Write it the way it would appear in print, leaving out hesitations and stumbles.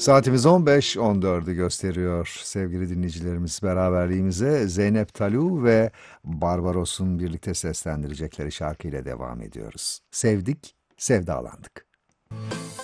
Saatimiz 15.14'ü gösteriyor sevgili dinleyicilerimiz. Beraberliğimize Zeynep Talu ve Barbaros'un birlikte seslendirecekleri şarkıyla devam ediyoruz. Sevdik, sevdalandık.